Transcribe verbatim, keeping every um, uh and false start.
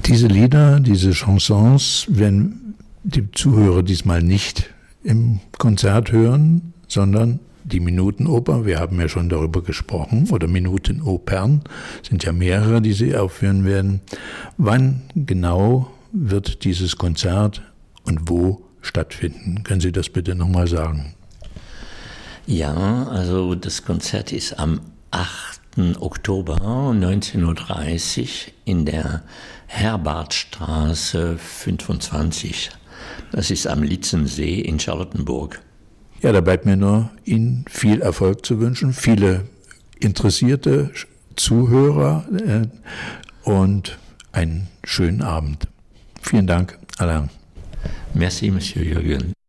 Diese Lieder, diese Chansons werden die Zuhörer diesmal nicht im Konzert hören, sondern die Minutenoper. Wir haben ja schon darüber gesprochen, oder Minutenopern, sind ja mehrere, die Sie aufführen werden. Wann genau wird dieses Konzert und wo stattfinden? Können Sie das bitte nochmal sagen? Ja, also das Konzert ist am achten Oktober neunzehn Uhr dreißig in der Herbartstraße fünfundzwanzig. Das ist am Litzensee in Charlottenburg. Ja, da bleibt mir nur Ihnen viel Erfolg zu wünschen, viele interessierte Zuhörer äh, und einen schönen Abend. Vielen Dank, Alain. Merci, Monsieur Jürgen.